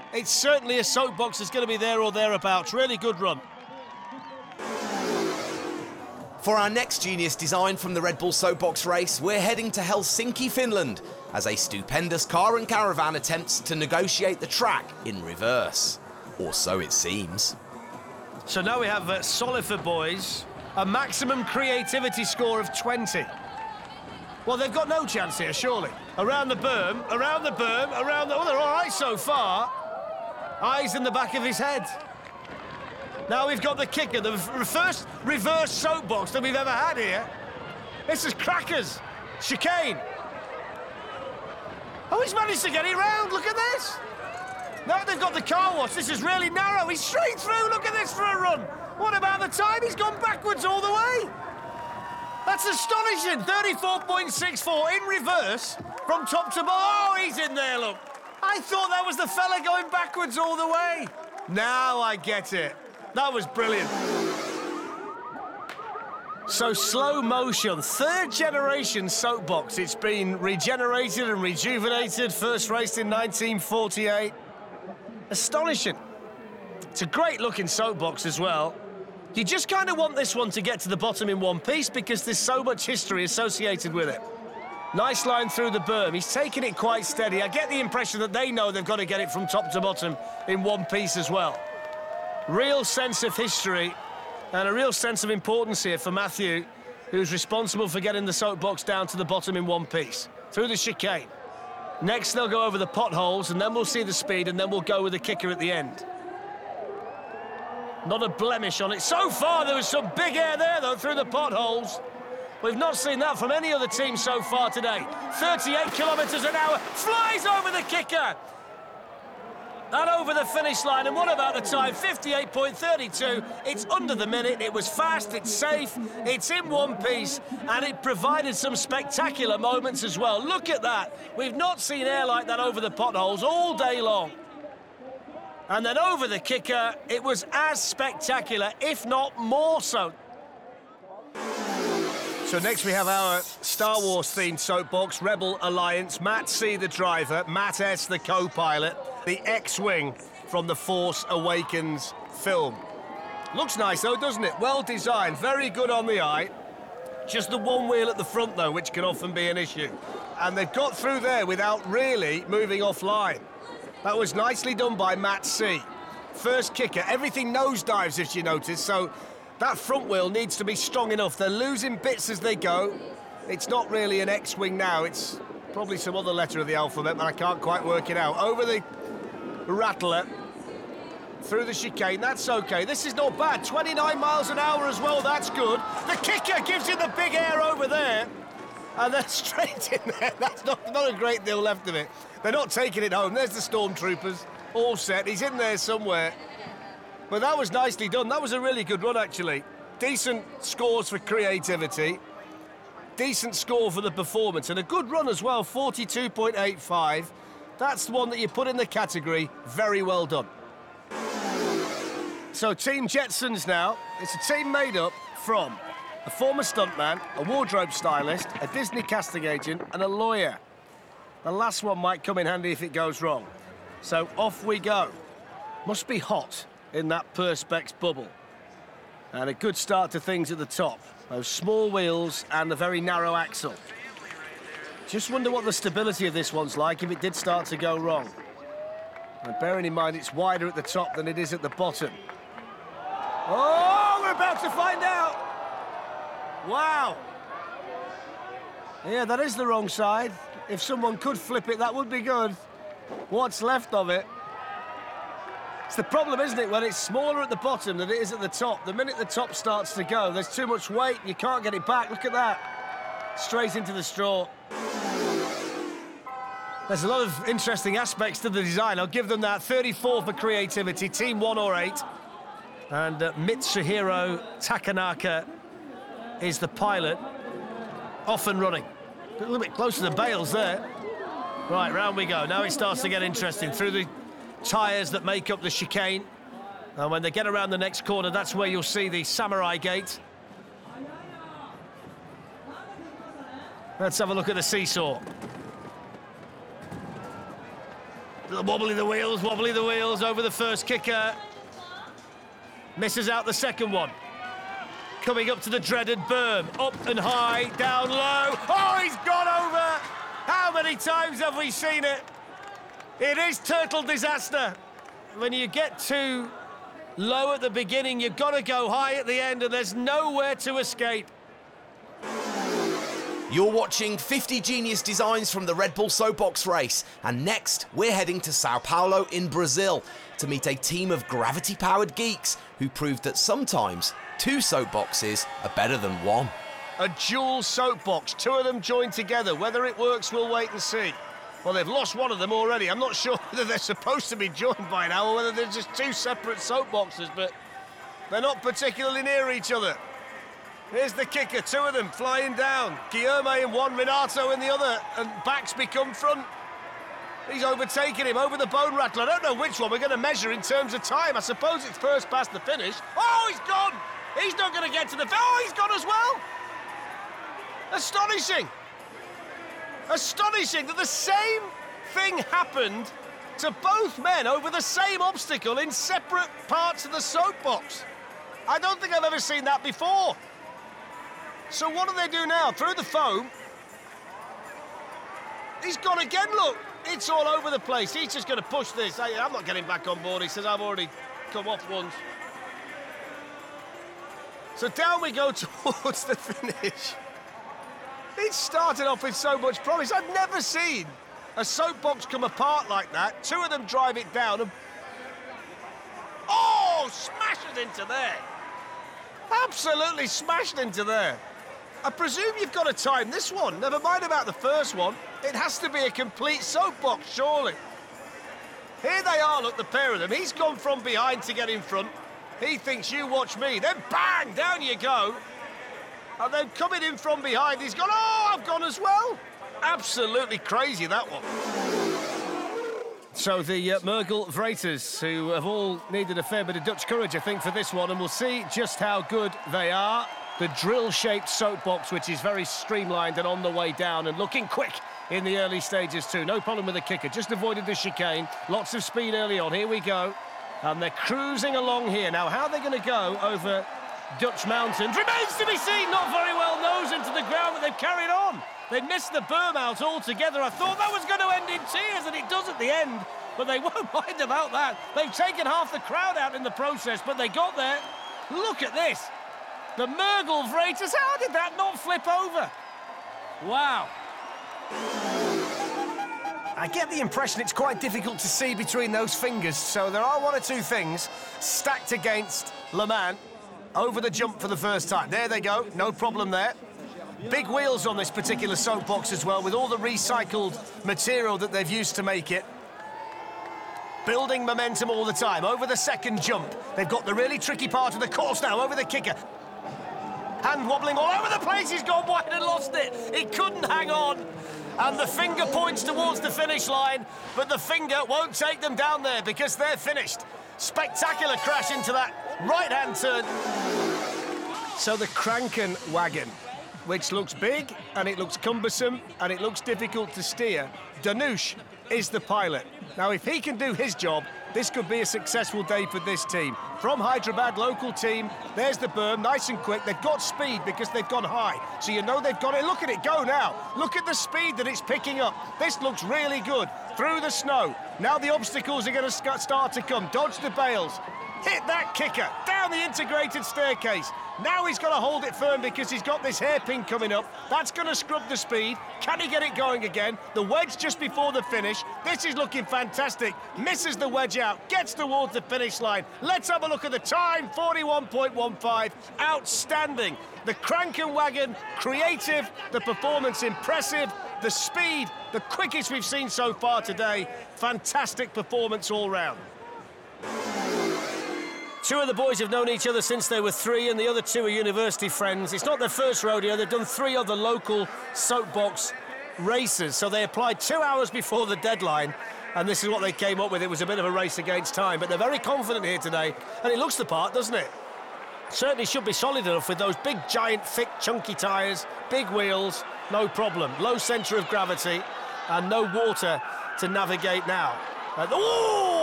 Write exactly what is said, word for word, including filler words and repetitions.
It's certainly a soapbox that's going to be there or thereabouts. Really good run. For our next genius design from the Red Bull Soapbox race, we're heading to Helsinki, Finland, as a stupendous car and caravan attempts to negotiate the track in reverse. Or so it seems. So now we have uh, Solifer boys, a maximum creativity score of twenty. Well, they've got no chance here, surely. Around the berm, around the berm, around the... Oh, they're all right so far. Eyes in the back of his head. Now we've got the kicker, the first reverse soapbox that we've ever had here. This is crackers. Chicane. Oh, he's managed to get it round. Look at this. Now they've got the car wash. This is really narrow. He's straight through. Look at this for a run. What about the time? He's gone backwards all the way. That's astonishing. thirty-four point six four in reverse from top to bottom. Oh, he's in there, look. I thought that was the fella going backwards all the way. Now I get it. That was brilliant. So slow motion, third generation soapbox. It's been regenerated and rejuvenated, first raced in nineteen forty-eight. Astonishing. It's a great looking soapbox as well. You just kind of want this one to get to the bottom in one piece because there's so much history associated with it. Nice line through the berm. He's taking it quite steady. I get the impression that they know they've got to get it from top to bottom in one piece as well. Real sense of history and a real sense of importance here for Matthew, who's responsible for getting the soapbox down to the bottom in one piece, through the chicane. Next, they'll go over the potholes, and then we'll see the speed, and then we'll go with the kicker at the end. Not a blemish on it. So far, there was some big air there, though, through the potholes. We've not seen that from any other team so far today. thirty-eight kilometres an hour, flies over the kicker. And over the finish line, and what about the time? fifty-eight point three two. It's under the minute, it was fast, it's safe, it's in one piece, and it provided some spectacular moments as well. Look at that. We've not seen air like that over the potholes all day long. And then over the kicker, it was as spectacular, if not more so. So next we have our Star Wars-themed soapbox, Rebel Alliance. Matt C, the driver, Matt S, the co-pilot, the X-Wing from the Force Awakens film. Looks nice though, doesn't it? Well designed, very good on the eye. Just the one wheel at the front though, which can often be an issue. And they've got through there without really moving offline. That was nicely done by Matt C. First kicker, everything nosedives if you notice, so that front wheel needs to be strong enough. They're losing bits as they go. It's not really an X-Wing now, it's probably some other letter of the alphabet, but I can't quite work it out. Over the rattler, through the chicane, that's okay. This is not bad, twenty-nine miles an hour as well, that's good. The kicker gives you the big air over there, and they're straight in there. That's not, not a great deal left of it. They're not taking it home. There's the Stormtroopers, all set. He's in there somewhere. But that was nicely done. That was a really good run, actually. Decent scores for creativity. Decent score for the performance. And a good run as well, forty-two point eight five. That's the one that you put in the category. Very well done. So Team Jetsons now. It's a team made up from a former stuntman, a wardrobe stylist, a Disney casting agent, and a lawyer. The last one might come in handy if it goes wrong. So off we go. Must be hot in that Perspex bubble. And a good start to things at the top. Those small wheels and the very narrow axle. Just wonder what the stability of this one's like if it did start to go wrong. And bearing in mind it's wider at the top than it is at the bottom. Oh, we're about to find out! Wow! Yeah, that is the wrong side. If someone could flip it, that would be good. What's left of it? It's the problem, isn't it, when it's smaller at the bottom than it is at the top. The minute the top starts to go, there's too much weight, you can't get it back. Look at that. Straight into the straw. There's a lot of interesting aspects to the design. I'll give them that. thirty-four for creativity, team one or eight. And uh, Mitsuhiro Takanaka is the pilot. Off and running. A little bit close to the bales there. Right, round we go. Now it starts to get interesting. Through the tyres that make up the chicane. And when they get around the next corner, that's where you'll see the Samurai Gate. Let's have a look at the seesaw. Wobbly the wheels, wobbly the wheels over the first kicker. Misses out the second one. Coming up to the dreaded berm. Up and high, down low. Oh, he's gone over! How many times have we seen it? It is turtle disaster. When you get too low at the beginning, you've got to go high at the end, and there's nowhere to escape. You're watching fifty Genius Designs from the Red Bull Soapbox race, and next we're heading to Sao Paulo in Brazil to meet a team of gravity-powered geeks who proved that sometimes two soapboxes are better than one. A dual soapbox, two of them joined together. Whether it works, we'll wait and see. Well, they've lost one of them already. I'm not sure whether they're supposed to be joined by now or whether they're just two separate soapboxes, but they're not particularly near each other. Here's the kicker, two of them flying down. Guilherme in one, Renato in the other, and backs become front. He's overtaken him over the bone rattler. I don't know which one we're going to measure in terms of time. I suppose it's first past the finish. Oh, he's gone! He's not going to get to the... Oh, he's gone as well! Astonishing! Astonishing that the same thing happened to both men over the same obstacle in separate parts of the soapbox. I don't think I've ever seen that before. So what do they do now? Through the foam. He's gone again, look. It's all over the place. He's just going to push this. I, I'm not getting back on board. He says, I've already come off once. So down we go towards the finish. It started off with so much promise. I've never seen a soapbox come apart like that. Two of them drive it down and... Oh, smashes into there. Absolutely smashed into there. I presume you've got to time this one. Never mind about the first one. It has to be a complete soapbox, surely. Here they are, look, the pair of them. He's gone from behind to get in front. He thinks, you watch me. Then bang, down you go. And then coming in from behind, he's gone, oh, I've gone as well. Absolutely crazy, that one. So the uh, Mergel Vreters, who have all needed a fair bit of Dutch courage, I think, for this one, and we'll see just how good they are. The drill-shaped soapbox, which is very streamlined and on the way down and looking quick in the early stages too. No problem with the kicker, just avoided the chicane. Lots of speed early on. Here we go. And they're cruising along here. Now, how are they going to go over Dutch mountains remains to be seen. Not very well nose into the ground, but they've carried on. They missed the berm out altogether. I thought that was going to end in tears, and it does at the end. But they won't mind about that. They've taken half the crowd out in the process, but they got there. Look at this. The Mergel Vreters, how did that not flip over? Wow. I get the impression it's quite difficult to see between those fingers, so there are one or two things stacked against Le Mans over the jump for the first time. There they go, no problem there. Big wheels on this particular soapbox as well, with all the recycled material that they've used to make it. Building momentum all the time. Over the second jump, they've got the really tricky part of the course now, over the kicker. Hand wobbling all over the place, he's gone wide and lost it. He couldn't hang on. And the finger points towards the finish line, but the finger won't take them down there because they're finished. Spectacular crash into that right-hand turn. So the Krankenwagen, which looks big, and it looks cumbersome, and it looks difficult to steer. Danush is the pilot. Now, if he can do his job, this could be a successful day for this team. From Hyderabad, local team, there's the berm, nice and quick. They've got speed because they've gone high. So you know they've got it. Look at it go now. Look at the speed that it's picking up. This looks really good. Through the snow. Now the obstacles are going to start to come. Dodge the bales. Hit that kicker. Down the integrated staircase. Now he's got to hold it firm because he's got this hairpin coming up. That's going to scrub the speed. Can he get it going again? The wedge just before the finish. This is looking fantastic. Misses the wedge out. Gets towards the finish line. Let's have a look at the time. forty-one point one five. Outstanding. The Krankenwagen, creative. The performance impressive. The speed, the quickest we've seen so far today. Fantastic performance all round. Two of the boys have known each other since they were three, and the other two are university friends. It's not their first rodeo. They've done three other local soapbox races, so they applied two hours before the deadline, and this is what they came up with. It was a bit of a race against time, but they're very confident here today, and it looks the part, doesn't it? Certainly should be solid enough with those big, giant, thick, chunky tyres, big wheels, no problem. Low centre of gravity, and no water to navigate now. And, ooh!